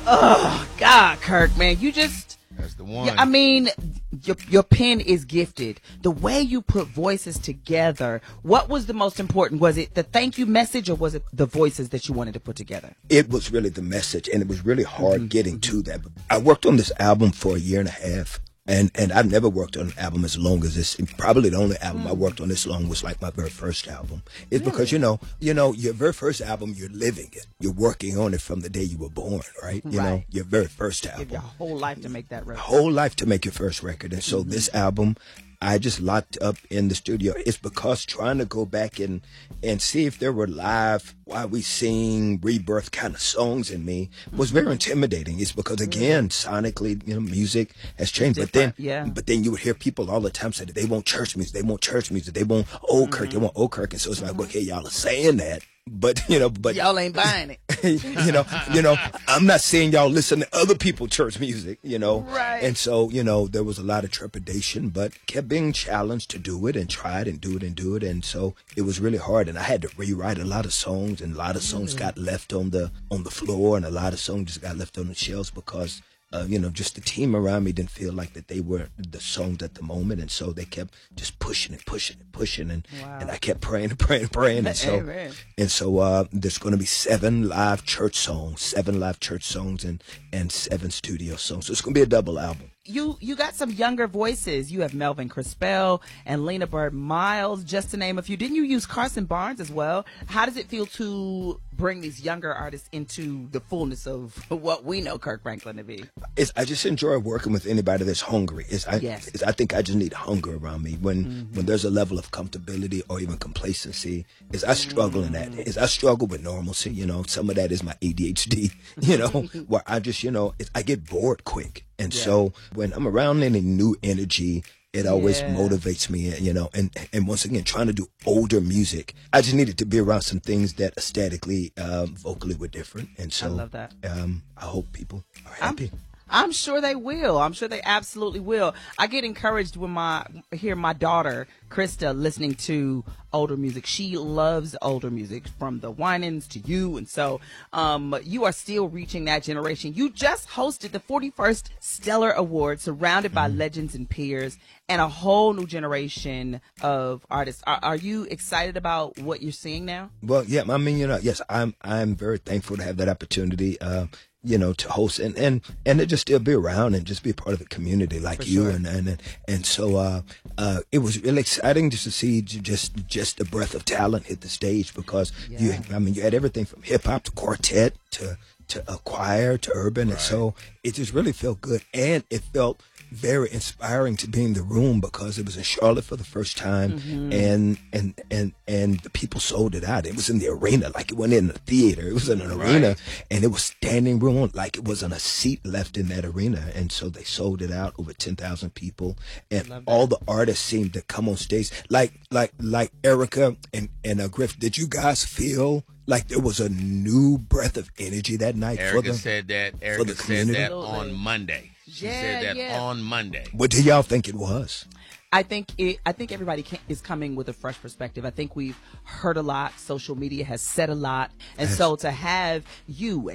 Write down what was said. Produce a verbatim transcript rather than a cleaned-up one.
Oh God, Kirk, man, you just. That's the one. Yeah, I mean, your your pen is gifted. The way you put voices together, what was the most important? Was it the thank you message, or was it the voices that you wanted to put together? It was really the message, and it was really hard mm-hmm. getting to that. I worked on this album for a year and a half. And and I've never worked on an album as long as this. Probably the only album I worked on this long was like my very first album. It's really? because, you know, you know, your very first album, you're living it. You're working on it from the day you were born, right? You right. know, your very first album. Give your whole life to make that record. Whole life to make your first record. And so mm-hmm. this album, I just locked up in the studio. It's because trying to go back and and see if there were live Why We Sing, Rebirth kind of songs in me was very intimidating. It's because again, sonically, you know, music has changed. But then, yeah. but then you would hear people all the time say that they want church music, they want church music, they want old Kirk, mm-hmm. they want old Kirk, and so it's like, mm-hmm. okay, y'all are saying that. But you know, but y'all ain't buying it. you know, you know, I'm not saying y'all listen to other people's church music, you know. Right. And so, you know, there was a lot of trepidation, but kept being challenged to do it and try it and do it and do it. And so it was really hard. And I had to rewrite a lot of songs, and a lot of songs mm. got left on the on the floor, and a lot of songs just got left on the shelves because Uh, you know, just the team around me didn't feel like that they were the songs at the moment, and so they kept just pushing and pushing and pushing, and wow. and I kept praying and praying and praying, and so Amen. and so uh, there's going to be seven live church songs, seven live church songs, and and seven studio songs. So it's going to be a double album. You you got some younger voices. You have Melvin Crispell and Lena Bird Miles, just to name a few. Didn't you use Carson Barnes as well? How does it feel to bring these younger artists into the fullness of what we know Kirk Franklin to be? It's, I just enjoy working with anybody that's hungry. It's, I, yes. it's, I think I just need hunger around me. When mm-hmm. when there's a level of comfortability or even complacency, is I struggle mm-hmm. in that. Is I struggle with normalcy. You know, some of that is my A D H D. You know, where I just you know it's, I get bored quick. And yeah. so when I'm around any new energy, it always yeah. motivates me, you know, and, and once again, trying to do older music, I just needed to be around some things that aesthetically, um, vocally were different. And so I love that. Um, I hope people are happy. I'm- I'm sure they will. I'm sure they absolutely will. I get encouraged when my hear my daughter Krista listening to older music. She loves older music, from the Winans to you, and so um, you are still reaching that generation. You just hosted the forty-first Stellar Award, surrounded by mm-hmm. legends and peers, and a whole new generation of artists. Are, are you excited about what you're seeing now? Well, yeah. I mean, you know, yes, I'm. I'm very thankful to have that opportunity. Uh, you know, to host and, and, and to just still be around and just be a part of the community like For you. Sure. And, and, and so, uh, uh, it was really exciting just to see just, just the breath of talent hit the stage because yeah. you, I mean, you had everything from hip hop to quartet to, to a choir to urban. Right. And so it just really felt good. And it felt very inspiring to be in the room because it was in Charlotte for the first time, mm-hmm. and and and and the people sold it out. It was in the arena, like it wasn't in a theater. It was in an right. arena, and it was standing room, like it wasn't a seat left in that arena. And so they sold it out, over ten thousand people, and all the artists seemed to come on stage, like like like Erica and and uh, Griff. Did you guys feel like there was a new breath of energy that night? Erica for the, said that. Erica said that on Monday. She yeah, said that yeah. on Monday. What do y'all think it was? I think it, I think everybody can, is coming with a fresh perspective. I think we've heard a lot. Social media has said a lot. And so to have you